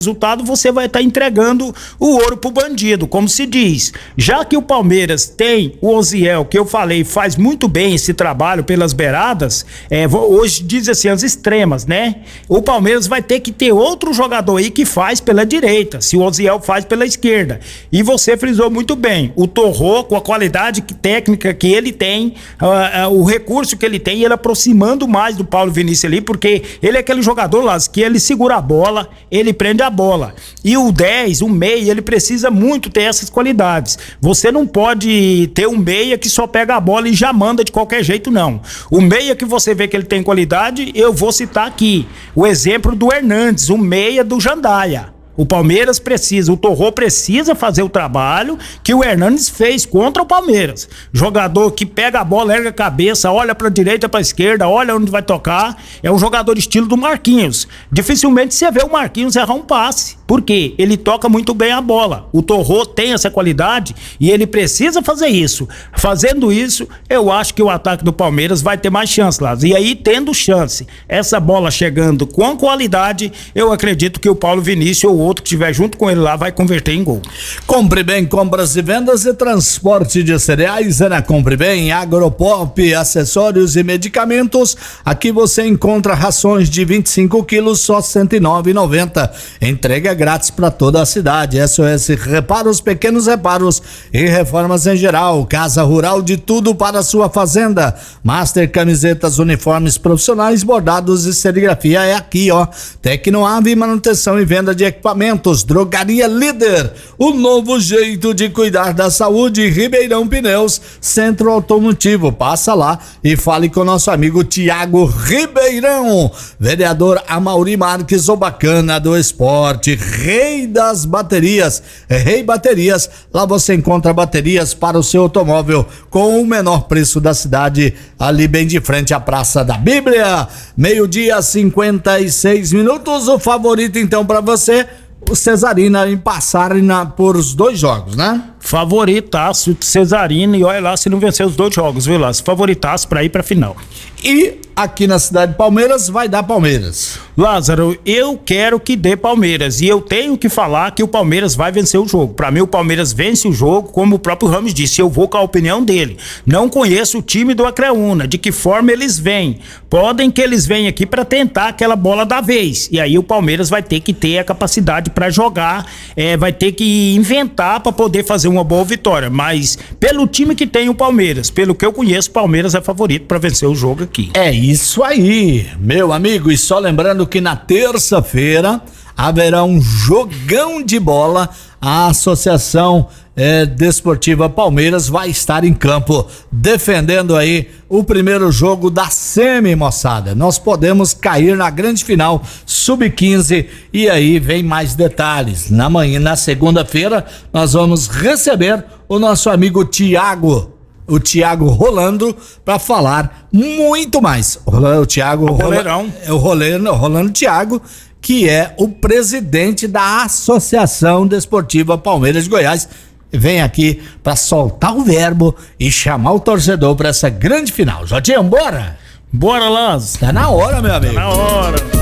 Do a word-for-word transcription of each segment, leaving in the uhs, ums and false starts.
resultado, você vai estar tá entregando o ouro pro bandido, como se diz. Já que o Palmeiras tem o Oziel, que eu falei, faz muito bem esse trabalho pelas beiradas, é, hoje diz assim, as extremas, né? O Palmeiras vai ter que ter outro jogador aí que faz pela direita, se o Oziel faz pela esquerda. E você frisou muito bem, o Torró, com a qualidade técnica que ele tem, uh, uh, o recurso que ele tem, ele aproximando mais do Paulo Vinícius ali, porque ele é aquele jogador lá, que ele segura a bola, ele prende a bola. E o dez, o meia, ele precisa muito ter essas qualidades. Você não pode ter um meia que só pega a bola e já manda de qualquer jeito, não. O meia que você vê que ele tem qualidade, eu vou citar aqui o exemplo do Hernandes, o meia do Jandaia. O Palmeiras precisa, o Torró precisa fazer o trabalho que o Hernandes fez contra o Palmeiras. Jogador que pega a bola, erga a cabeça, olha pra direita, pra esquerda, olha onde vai tocar. É um jogador estilo do Marquinhos. Dificilmente você vê o Marquinhos errar um passe. Por quê? Ele toca muito bem a bola. O Torró tem essa qualidade e ele precisa fazer isso. Fazendo isso, eu acho que o ataque do Palmeiras vai ter mais chance, Lázaro. E aí, tendo chance, essa bola chegando com qualidade, eu acredito que o Paulo Vinícius ou outro que estiver junto com ele lá vai converter em gol. Compre Bem, compras e vendas e transporte de cereais é na Compre Bem, Agropop, acessórios e medicamentos. Aqui você encontra rações de vinte e cinco quilos, só cento e nove reais e noventa centavos. Entrega grátis para toda a cidade. S O S Reparos, pequenos reparos e reformas em geral. Casa Rural, de tudo para a sua fazenda. Master Camisetas, uniformes profissionais, bordados e serigrafia é aqui, ó. Tecnoave, manutenção e venda de equipamentos. Drogaria Líder, o novo jeito de cuidar da saúde. Ribeirão Pneus, Centro Automotivo. Passa lá e fale com nosso amigo Tiago Ribeirão. Vereador Amaury Marques, o bacana do esporte, rei das baterias, Rei Baterias. Lá você encontra baterias para o seu automóvel com o menor preço da cidade, ali bem de frente à Praça da Bíblia. Meio-dia, cinquenta e seis minutos. O favorito então para você, o Cesarina, em passar na, por os dois jogos, né? Favoritaço, Cesarina, e olha lá se não vencer os dois jogos, viu, Lázaro? Favoritaço pra ir pra final. E aqui na cidade de Palmeiras, vai dar Palmeiras. Lázaro, eu quero que dê Palmeiras, e eu tenho que falar que o Palmeiras vai vencer o jogo. Pra mim, o Palmeiras vence o jogo, como o próprio Ramos disse, eu vou com a opinião dele. Não conheço o time do Acreúna, de que forma eles vêm. Podem que eles venham aqui pra tentar aquela bola da vez, e aí o Palmeiras vai ter que ter a capacidade pra jogar, é, vai ter que inventar pra poder fazer uma boa vitória, mas pelo time que tem o Palmeiras, pelo que eu conheço, o Palmeiras é favorito pra vencer o jogo aqui. É isso aí, meu amigo, e só lembrando que na terça-feira haverá um jogão de bola. A Associação é, Desportiva Palmeiras vai estar em campo defendendo aí o primeiro jogo da semi, moçada. Nós podemos cair na grande final sub quinze e aí vem mais detalhes. Na manhã, na segunda-feira, nós vamos receber o nosso amigo Tiago, o Tiago Rolando, para falar muito mais. O Tiago o Roleirão. É o Rolando, Rolando Tiago, que é o presidente da Associação Desportiva Palmeiras de Goiás. Vem aqui para soltar o verbo e chamar o torcedor para essa grande final. Jotinho, bora? Bora, Lázaro. Tá na hora, meu amigo. Tá na hora.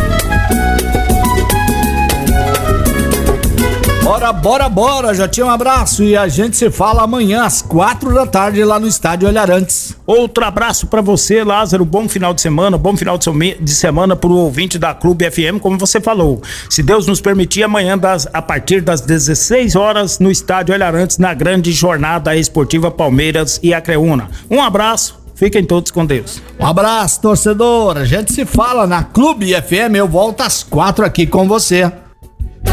Bora, bora, bora, Jotinho, um abraço e a gente se fala amanhã às quatro da tarde lá no Estádio Olharantes. Outro abraço pra você, Lázaro, bom final de semana, bom final de semana pro ouvinte da Clube F M, como você falou. Se Deus nos permitir, amanhã das, a partir das dezesseis horas no Estádio Olharantes, na grande jornada esportiva Palmeiras e Acreúna. Um abraço, fiquem todos com Deus. Um abraço, torcedor, a gente se fala na Clube F M, eu volto às quatro aqui com você.